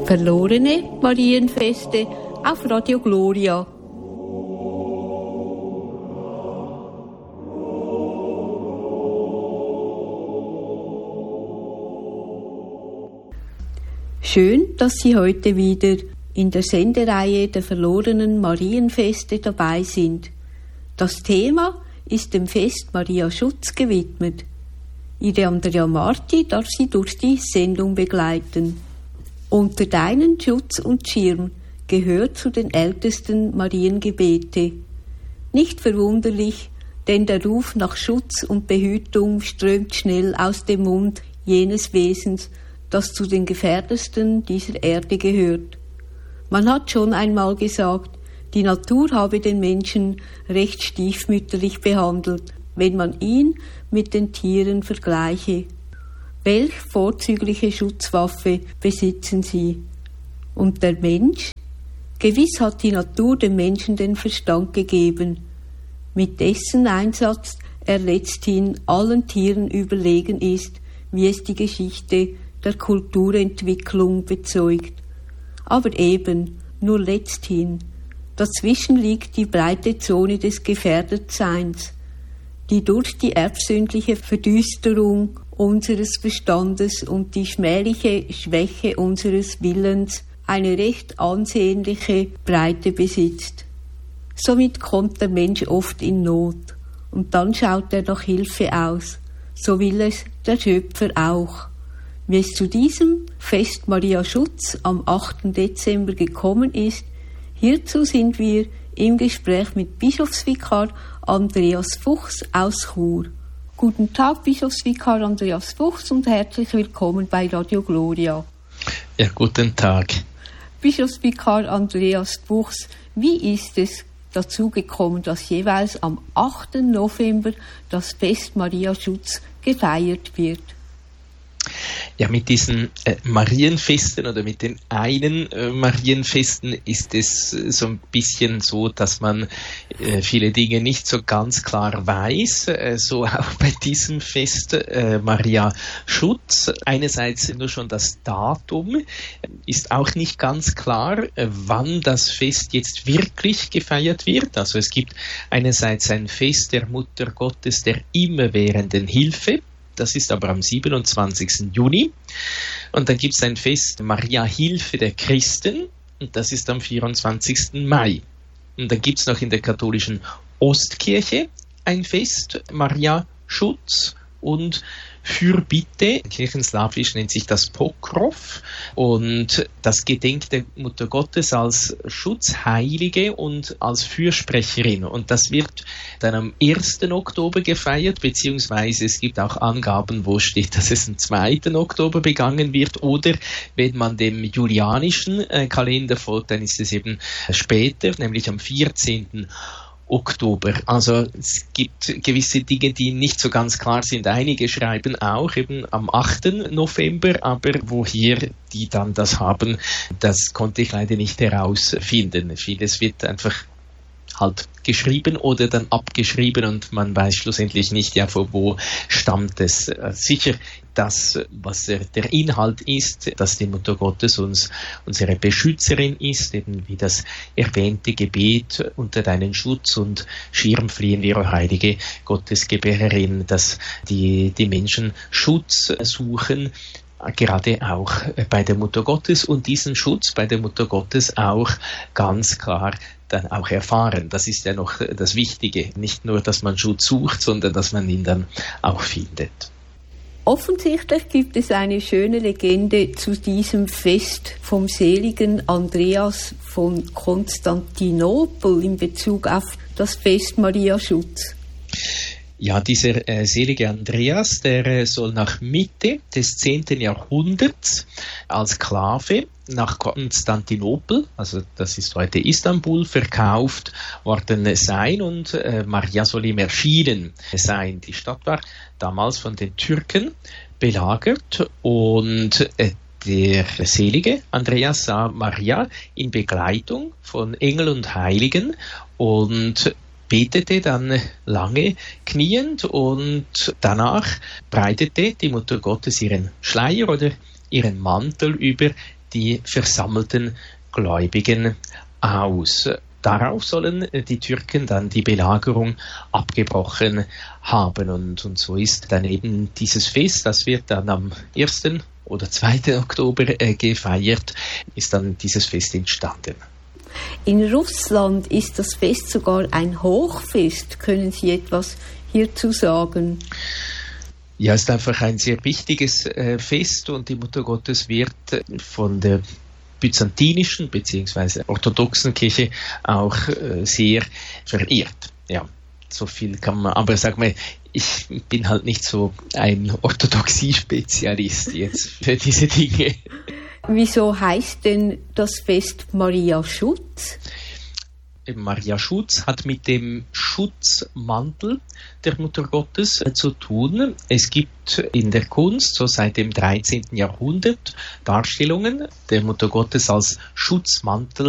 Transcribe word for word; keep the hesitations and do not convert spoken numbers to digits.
Verlorene Marienfeste auf Radio Gloria. Schön, dass Sie heute wieder in der Sendereihe der verlorenen Marienfeste dabei sind. Das Thema ist dem Fest Maria Schutz gewidmet. Ihre Andrea Marti darf Sie durch die Sendung begleiten. Unter deinen Schutz und Schirm gehört zu den ältesten Mariengebete. Nicht verwunderlich, denn der Ruf nach Schutz und Behütung strömt schnell aus dem Mund jenes Wesens, das zu den gefährdesten dieser Erde gehört. Man hat schon einmal gesagt, die Natur habe den Menschen recht stiefmütterlich behandelt, wenn man ihn mit den Tieren vergleiche. Welch vorzügliche Schutzwaffe besitzen sie? Und der Mensch? Gewiss hat die Natur dem Menschen den Verstand gegeben, mit dessen Einsatz er letzthin allen Tieren überlegen ist, wie es die Geschichte der Kulturentwicklung bezeugt. Aber eben nur letzthin. Dazwischen liegt die breite Zone des Gefährdetseins, die durch die erbsündliche Verdüsterung unseres Verstandes und die schmähliche Schwäche unseres Willens eine recht ansehnliche Breite besitzt. Somit kommt der Mensch oft in Not, und dann schaut er nach Hilfe aus. So will es der Schöpfer auch. Wie es zu diesem Fest Maria Schutz am achten Dezember gekommen ist, hierzu sind wir im Gespräch mit Bischofsvikar Andreas Fuchs aus Chur. Guten Tag, Bischofsvikar Andreas Fuchs, und herzlich willkommen bei Radio Gloria. Ja, guten Tag. Bischofsvikar Andreas Fuchs, wie ist es dazu gekommen, dass jeweils am achten November das Fest Maria Schutz gefeiert wird? Ja, mit diesen äh, Marienfesten oder mit den einen äh, Marienfesten ist es äh, so ein bisschen so, dass man äh, viele Dinge nicht so ganz klar weiß. Äh, so auch bei diesem Fest äh, Maria Schutz. Einerseits nur schon das Datum ist auch nicht ganz klar, äh, wann das Fest jetzt wirklich gefeiert wird. Also es gibt einerseits ein Fest der Mutter Gottes der immerwährenden Hilfe. Das ist aber am siebenundzwanzigsten Juni. Und dann gibt es ein Fest Maria Hilfe der Christen. Und das ist am vierundzwanzigsten Mai. Und dann gibt es noch in der katholischen Ostkirche ein Fest Maria Schutz und Fürbitte. Kirchenslawisch nennt sich das Pokrov. Und das gedenkt der Mutter Gottes als Schutzheilige und als Fürsprecherin. Und das wird dann am ersten Oktober gefeiert, beziehungsweise es gibt auch Angaben, wo steht, dass es am zweiten Oktober begangen wird. Oder wenn man dem julianischen äh, Kalender folgt, dann ist es eben später, nämlich am vierzehnten Oktober. Also es gibt gewisse Dinge, die nicht so ganz klar sind. Einige schreiben auch eben am achten November, aber wo hier die dann das haben, das konnte ich leider nicht herausfinden. Vieles wird einfach halt geschrieben oder dann abgeschrieben und man weiß schlussendlich nicht, ja, von wo stammt es. Sicher, das, was der, der Inhalt ist, dass die Mutter Gottes uns unsere Beschützerin ist, eben wie das erwähnte Gebet unter deinen Schutz und Schirm fliehen wir, o heilige Gottesgebärerin, dass die, die Menschen Schutz suchen, gerade auch bei der Mutter Gottes und diesen Schutz bei der Mutter Gottes auch ganz klar dann auch erfahren. Das ist ja noch das Wichtige. Nicht nur, dass man Schutz sucht, sondern dass man ihn dann auch findet. Offensichtlich gibt es eine schöne Legende zu diesem Fest vom seligen Andreas von Konstantinopel in Bezug auf das Fest Maria Schutz. Ja, dieser äh, selige Andreas, der äh, soll nach Mitte des zehnten Jahrhunderts als Sklave nach Konstantinopel, also das ist heute Istanbul, verkauft worden sein und äh, Maria soll ihm erschienen sein. Die Stadt war damals von den Türken belagert und äh, der selige Andreas sah Maria in Begleitung von Engel und Heiligen und betete dann lange kniend und danach breitete die Mutter Gottes ihren Schleier oder ihren Mantel über die versammelten Gläubigen aus. Darauf sollen die Türken dann die Belagerung abgebrochen haben. Und, und so ist dann eben dieses Fest, das wird dann am ersten oder zweiten Oktober äh, gefeiert, ist dann dieses Fest entstanden. In Russland ist das Fest sogar ein Hochfest. Können Sie etwas hierzu sagen? Ja, es ist einfach ein sehr wichtiges äh, Fest und die Mutter Gottes wird äh, von der byzantinischen bzw. orthodoxen Kirche auch äh, sehr verehrt. Ja, so viel kann man, aber sag mal, ich bin halt nicht so ein Orthodoxie-Spezialist jetzt für diese Dinge. Wieso heißt denn das Fest Maria Schutz? Maria Schutz hat mit dem Schutzmantel der Mutter Gottes äh, zu tun. Es gibt in der Kunst, so seit dem dreizehnten Jahrhundert, Darstellungen der Mutter Gottes als Schutzmantel